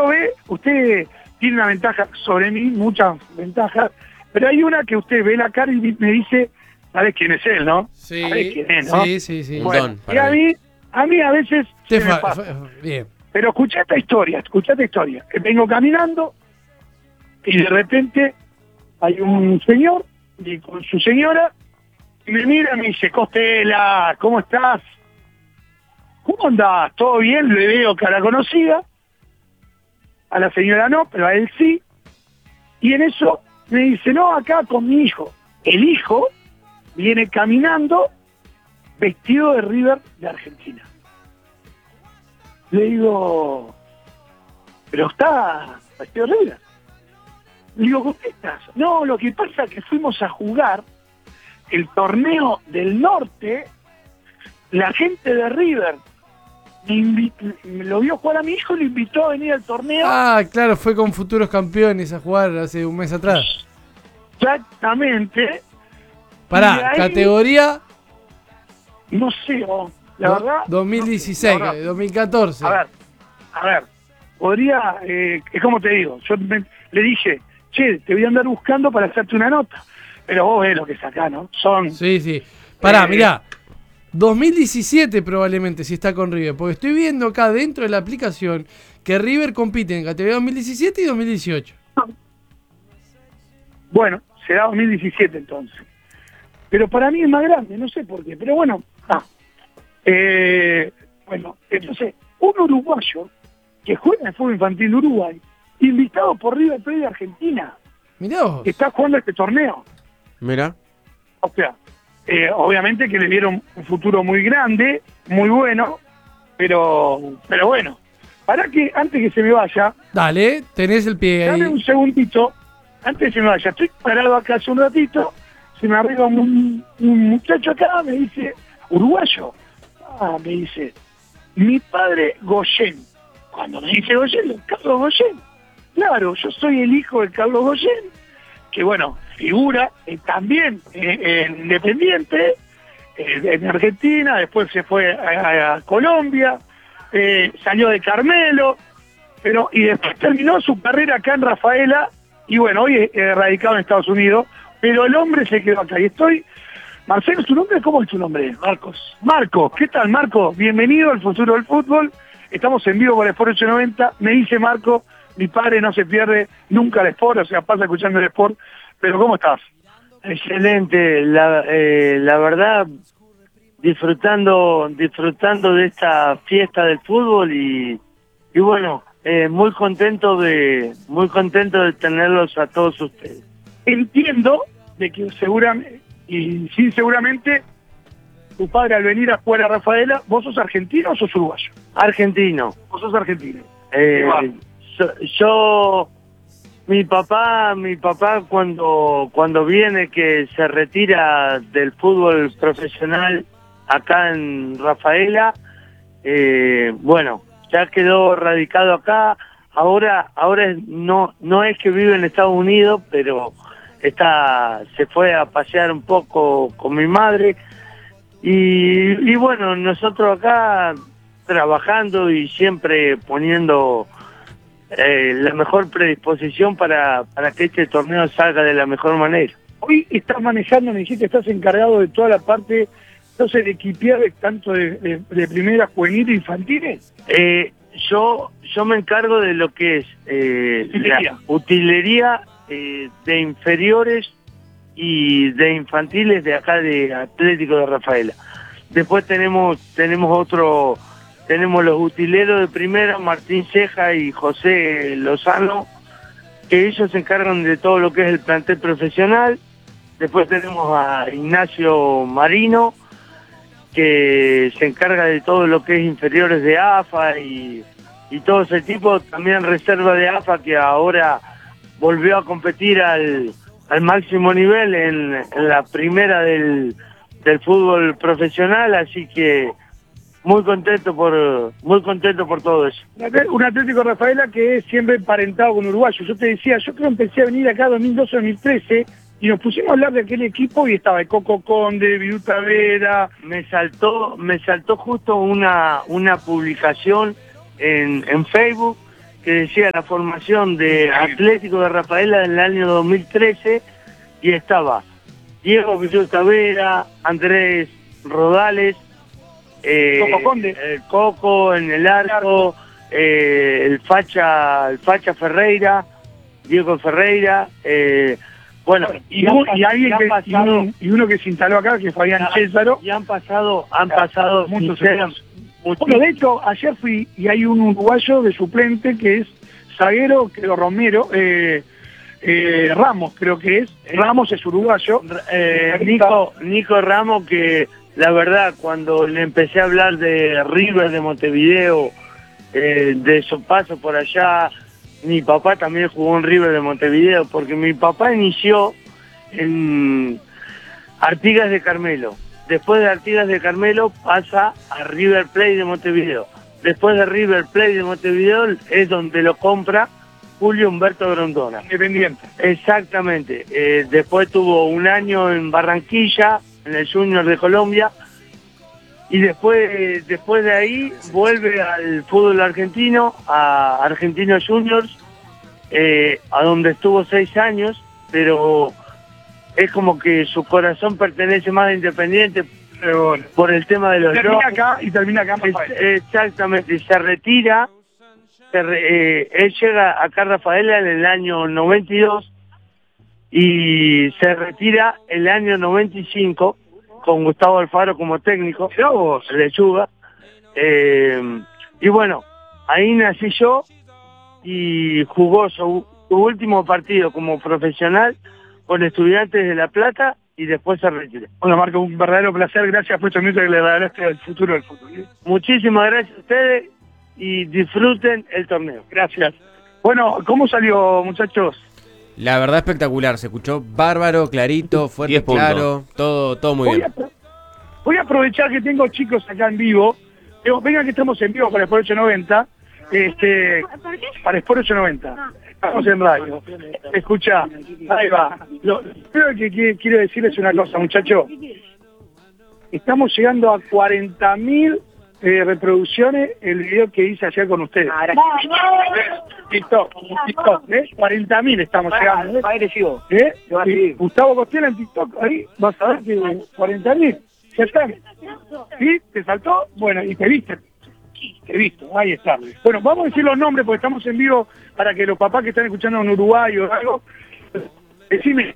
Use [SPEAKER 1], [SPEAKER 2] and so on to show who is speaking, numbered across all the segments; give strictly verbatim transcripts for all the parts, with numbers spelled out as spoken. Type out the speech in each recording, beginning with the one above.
[SPEAKER 1] lo ve, usted tiene una ventaja sobre mí, muchas ventajas, pero hay una que usted ve la cara y me dice, ¿sabes quién es él, no?
[SPEAKER 2] Sí,
[SPEAKER 1] ¿Sabes quién es, no?
[SPEAKER 2] sí, sí, sí.
[SPEAKER 1] Bueno,
[SPEAKER 3] Un don
[SPEAKER 1] y a
[SPEAKER 3] para mí.
[SPEAKER 1] mí, a mí a veces
[SPEAKER 2] Te
[SPEAKER 1] se me
[SPEAKER 2] fa-
[SPEAKER 1] pasa.
[SPEAKER 2] fa- bien.
[SPEAKER 1] Pero escuché esta historia, escuché esta historia. Que vengo caminando y de repente hay un señor y con su señora y me mira y me dice, Costela, ¿cómo estás? ¿Cómo andás? ¿Todo bien? Le veo cara conocida. A la señora no, pero a él sí. Y en eso me dice, no, acá con mi hijo. El hijo viene caminando vestido de River de Argentina. Le digo, pero está vestido de River. Le digo, ¿con qué estás? No, lo que pasa es que fuimos a jugar el torneo del norte, la gente de River me, invi- me lo vio jugar a mi hijo y lo invitó a venir al torneo.
[SPEAKER 2] Ah, claro, fue con futuros campeones a jugar hace un mes atrás.
[SPEAKER 1] Exactamente. Y
[SPEAKER 2] Pará,
[SPEAKER 1] de ahí,
[SPEAKER 2] categoría
[SPEAKER 1] no sé, oh, la
[SPEAKER 2] do-
[SPEAKER 1] verdad.
[SPEAKER 2] dos mil dieciséis,
[SPEAKER 1] no sé, la verdad.
[SPEAKER 2] dos mil catorce.
[SPEAKER 1] A ver, a ver, podría, eh, es como te digo, yo me- le dije, che, te voy a andar buscando para hacerte una nota, pero vos ves lo que sacás, ¿no? Son,
[SPEAKER 2] Sí, sí. Pará,
[SPEAKER 1] Eh,
[SPEAKER 2] mirá. dos mil diecisiete probablemente si está con River, porque estoy viendo acá dentro de la aplicación que River compite en categoría dos mil diecisiete y dos mil dieciocho.
[SPEAKER 1] bueno, será dos mil diecisiete entonces. Pero para mí es más grande, no sé por qué, pero bueno, ah, eh, bueno, entonces, un uruguayo que juega en fútbol infantil de Uruguay, invitado por River Plate de Argentina,
[SPEAKER 2] Mirá vos.
[SPEAKER 1] que está jugando este torneo.
[SPEAKER 3] Mira.
[SPEAKER 1] O sea, eh, obviamente que le dieron un futuro muy grande, muy bueno, pero pero bueno, para que antes que se me vaya,
[SPEAKER 2] Dale, tenés el pie
[SPEAKER 1] dame un
[SPEAKER 2] ahí.
[SPEAKER 1] segundito, antes que se me vaya, estoy parado acá hace un ratito, se me arriba un, un muchacho acá, me dice, uruguayo, ah, me dice, mi padre Goyen, cuando me dice Goyen, Carlos Goyen, claro, yo soy el hijo de Carlos Goyen, que bueno, figura eh, también eh, en Independiente, eh, en Argentina, después se fue a, a Colombia, eh, salió de Carmelo, pero y después terminó su carrera acá en Rafaela, y bueno, hoy es eh, radicado en Estados Unidos, pero el hombre se quedó acá, y estoy... Marcelo, ¿tu nombre? ¿Cómo es tu nombre? Marcos. Marcos, ¿qué tal, Marco? Bienvenido al futuro del fútbol, estamos en vivo por el Sport ochocientos noventa, me dice Marco, mi padre no se pierde nunca el Sport, o sea, pasa escuchando el Sport, pero ¿cómo estás?
[SPEAKER 4] Excelente, la, eh, la verdad, disfrutando disfrutando de esta fiesta del fútbol y, y bueno, eh, muy contento de muy contento de tenerlos a todos ustedes.
[SPEAKER 1] Entiendo de que seguramente, y sí seguramente, tu padre al venir a jugar a Rafaela, ¿vos sos argentino o sos uruguayo?
[SPEAKER 4] Argentino.
[SPEAKER 1] Vos sos argentino.
[SPEAKER 4] Eh,
[SPEAKER 1] Igual.
[SPEAKER 4] yo, yo mi papá mi papá cuando cuando viene que se retira del fútbol profesional acá en Rafaela, eh, bueno, ya quedó radicado acá. Ahora ahora no no es que vive en Estados Unidos, pero está se fue a pasear un poco con mi madre y, y bueno, nosotros acá trabajando y siempre poniendo eh, la mejor predisposición para, para que este torneo salga de la mejor manera.
[SPEAKER 1] Hoy estás manejando, me dijiste, estás encargado de toda la parte, entonces, de equipiar tanto de, de, de primera, juvenil e infantiles.
[SPEAKER 4] Eh, yo yo me encargo de lo que es eh,
[SPEAKER 1] Utilería.
[SPEAKER 4] la utilería eh, de inferiores y de infantiles de acá de Atlético de Rafaela. Después tenemos tenemos otro tenemos los utileros de primera, Martín Ceja y José Lozano, que ellos se encargan de todo lo que es el plantel profesional. Después tenemos a Ignacio Marino, que se encarga de todo lo que es inferiores de A F A y, y todo ese tipo, también reserva de A F A, que ahora volvió a competir al, al máximo nivel en, en la primera del, del fútbol profesional, así que muy contento por muy contento por todo eso.
[SPEAKER 1] Un Atlético Rafaela que es siempre emparentado con uruguayo. Yo te decía, yo creo que empecé a venir acá en dos mil doce dos mil trece y nos pusimos a hablar de aquel equipo y estaba el Coco Conde, Viruta Vera.
[SPEAKER 4] Me saltó, me saltó justo una, una publicación en, en Facebook que decía la formación de Atlético de Rafaela en el año dos mil trece, y estaba Diego Pichot Tavera, Andrés Rodales, eh,
[SPEAKER 1] Coco Conde.
[SPEAKER 4] el Coco en el arco, eh, el Facha, el Facha Ferreira, Diego Ferreira, eh, bueno,
[SPEAKER 1] Y, un- y alguien
[SPEAKER 4] han
[SPEAKER 1] que, y,
[SPEAKER 4] pasado-
[SPEAKER 1] un- y uno que se instaló acá, que es Fabián Césaro.
[SPEAKER 4] y han pasado, han pasado
[SPEAKER 1] Muchos
[SPEAKER 4] sinceram-
[SPEAKER 1] Bueno, de hecho, ayer fui y hay un uruguayo de suplente que es zaguero, creo Romero, eh, eh, Ramos creo que es. Ramos es uruguayo.
[SPEAKER 4] Eh, Nico, Nico Ramos, que la verdad cuando le empecé a hablar de River de Montevideo, eh, de su paso por allá, mi papá también jugó en River de Montevideo, porque mi papá inició en Artigas de Carmelo. Después de Artigas de Carmelo pasa a River Plate de Montevideo. Después de River Plate de Montevideo es donde lo compra Julio Humberto Grondona.
[SPEAKER 1] Independiente.
[SPEAKER 4] Exactamente. Eh, después tuvo un año en Barranquilla, en el Junior de Colombia, y después, después de ahí vuelve al fútbol argentino, a Argentinos Juniors, eh, a donde estuvo seis años, pero es como que su corazón pertenece más a Independiente
[SPEAKER 1] Pero,
[SPEAKER 4] por el tema de los
[SPEAKER 1] termina
[SPEAKER 4] logos.
[SPEAKER 1] acá y termina acá en
[SPEAKER 4] Es-
[SPEAKER 1] Rafael.
[SPEAKER 4] Exactamente, se retira, se re- eh, él llega acá a Rafaela en el año noventa y dos y se retira el año noventa y cinco con Gustavo Alfaro como técnico, Lechuga. Eh, y bueno, ahí nací yo y jugó su, su último partido como profesional con Estudiantes de La Plata y después se retiró.
[SPEAKER 1] Bueno, Marco, un verdadero placer. Gracias por estos minutos que le regalaste al futuro del fútbol. ¿eh?
[SPEAKER 4] Muchísimas gracias a ustedes y disfruten el torneo.
[SPEAKER 1] Gracias. Bueno, ¿cómo salió, muchachos?
[SPEAKER 3] La verdad espectacular, se escuchó bárbaro, clarito, fuerte,
[SPEAKER 5] diez puntos.
[SPEAKER 3] claro, todo, todo muy
[SPEAKER 1] Voy
[SPEAKER 3] bien.
[SPEAKER 1] a, voy a aprovechar que tengo chicos acá en vivo. Digo, vengan que estamos en vivo para Sport ochocientos noventa. Este, para Sport ochocientos noventa. Estamos en radio. Escucha, ahí va. Lo primero que, que quiero decirles una cosa, muchachos. Estamos llegando a cuarenta mil eh, reproducciones el video que hice ayer con ustedes. TikTok, TikTok, ¿eh? cuarenta mil estamos llegando. ¿eh?
[SPEAKER 6] Agresivo.
[SPEAKER 1] ¿Eh?
[SPEAKER 6] Te va a
[SPEAKER 1] Y
[SPEAKER 6] seguir.
[SPEAKER 1] Gustavo Costiela en TikTok, ahí vas a ver que cuarenta mil. Ya está. ¿Sí? ¿Te saltó? Bueno, y te viste. Te viste, ahí está. Bueno, vamos a decir los nombres porque estamos en vivo para que los papás que están escuchando en Uruguay o algo, decime.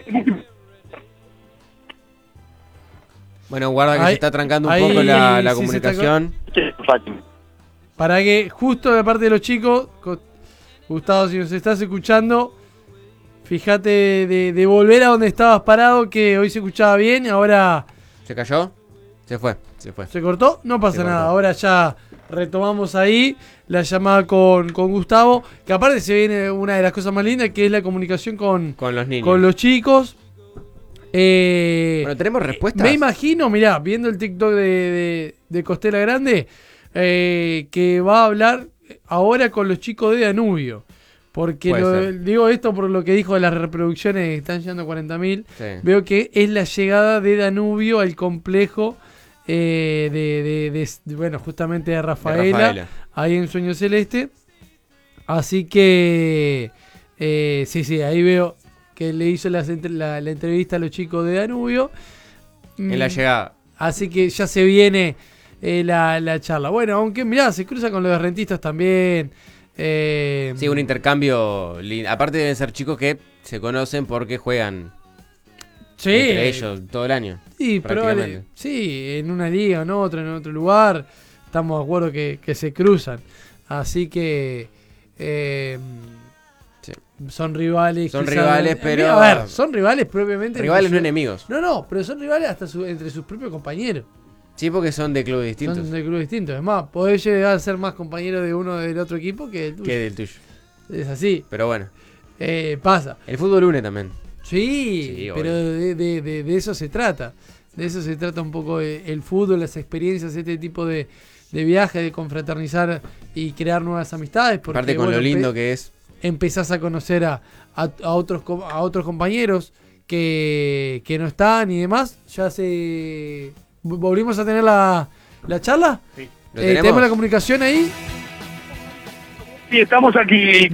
[SPEAKER 3] Bueno, guarda que
[SPEAKER 2] Ahí-
[SPEAKER 3] se está trancando un
[SPEAKER 2] ahí
[SPEAKER 3] poco la, la
[SPEAKER 2] sí se está
[SPEAKER 3] comunicación.
[SPEAKER 2] Para que justo de parte de los chicos, co- Gustavo, si nos estás escuchando, fíjate de, de volver a donde estabas parado, que hoy se escuchaba bien, ahora
[SPEAKER 3] ¿Se cayó? Se fue, se fue.
[SPEAKER 2] se cortó, no pasa
[SPEAKER 3] Se
[SPEAKER 2] nada,
[SPEAKER 3] cortó.
[SPEAKER 2] ahora ya retomamos ahí la llamada con, con Gustavo, que aparte se viene una de las cosas más lindas, que es la comunicación con,
[SPEAKER 3] Con los niños.
[SPEAKER 2] con los chicos. Eh,
[SPEAKER 3] Bueno, ¿tenemos respuestas?
[SPEAKER 2] Me imagino, mirá, viendo el TikTok de, de, de Costela Grande, eh, que va a hablar ahora con los chicos de Danubio. Porque
[SPEAKER 3] Puede
[SPEAKER 2] lo-
[SPEAKER 3] ser.
[SPEAKER 2] digo esto por lo que dijo de las reproducciones que están llegando a cuarenta mil.
[SPEAKER 3] Sí.
[SPEAKER 2] Veo que es la llegada de Danubio al complejo eh, de, de- de- de- bueno, justamente de Rafaela,
[SPEAKER 3] De Rafaela.
[SPEAKER 2] ahí en Sueño Celeste. Así que, eh, sí, sí, ahí veo que le hizo las entre- la, la entrevista a los chicos de Danubio.
[SPEAKER 3] En la
[SPEAKER 2] Mm,
[SPEAKER 3] llegada.
[SPEAKER 2] Así que ya se viene eh, la, la charla. Bueno, aunque mirá, se cruza con los de rentistas también. Eh,
[SPEAKER 3] Sí, un intercambio lindo. Aparte deben ser chicos que se conocen porque juegan
[SPEAKER 2] sí,
[SPEAKER 3] entre ellos todo el año.
[SPEAKER 2] Sí,
[SPEAKER 3] prácticamente.
[SPEAKER 2] probable- sí, en una liga, en otra, en otro lugar. Estamos de acuerdo que, que se cruzan. Así que eh,
[SPEAKER 3] Sí.
[SPEAKER 2] son rivales.
[SPEAKER 3] Son
[SPEAKER 2] quizás-
[SPEAKER 3] rivales,
[SPEAKER 2] eh,
[SPEAKER 3] pero-
[SPEAKER 2] A ver, son rivales propiamente.
[SPEAKER 3] Rivales no
[SPEAKER 2] entre su-
[SPEAKER 3] enemigos.
[SPEAKER 2] No, no, pero son rivales hasta su- entre sus propios compañeros.
[SPEAKER 3] Sí, porque son de clubes distintos
[SPEAKER 2] Son de clubes distintos. Es más, podés llegar a ser más compañero de uno del otro equipo que del tuyo.
[SPEAKER 3] que del tuyo.
[SPEAKER 2] Es así.
[SPEAKER 3] Pero bueno,
[SPEAKER 2] Eh, pasa.
[SPEAKER 3] el fútbol une también.
[SPEAKER 2] Sí,
[SPEAKER 3] Sí,
[SPEAKER 2] pero
[SPEAKER 3] obvio.
[SPEAKER 2] de, de- de- de eso se trata. De eso se trata un poco eh, el fútbol, las experiencias, este tipo de, de viajes, de confraternizar y crear nuevas amistades. Porque,
[SPEAKER 3] Aparte con
[SPEAKER 2] bueno,
[SPEAKER 3] lo lindo
[SPEAKER 2] empe-
[SPEAKER 3] que es.
[SPEAKER 2] empezás a conocer a, a- a otros co- a otros compañeros que, que no están y demás. Ya se... ¿Volvimos a tener la, la charla?
[SPEAKER 3] ¿Lo
[SPEAKER 2] Eh,
[SPEAKER 3] tenemos?
[SPEAKER 2] ¿Tenemos la comunicación ahí?
[SPEAKER 1] Sí, estamos aquí.